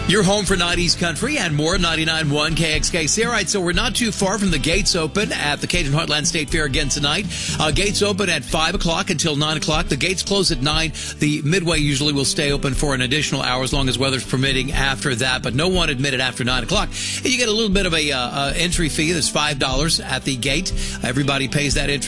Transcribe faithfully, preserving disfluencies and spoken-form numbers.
Your home for nineties country and more, ninety-nine point one K X K C. All right, so we're not too far from the gates open at the Cajun Heartland State Fair again tonight. Uh, gates open at five o'clock until nine o'clock. The gates close at nine. The Midway usually will stay open for an additional hour as long as weather's permitting after that, but no one admitted after nine o'clock. And you get a little bit of a uh, uh, entry fee. That's five dollars at the gate. Everybody pays that entry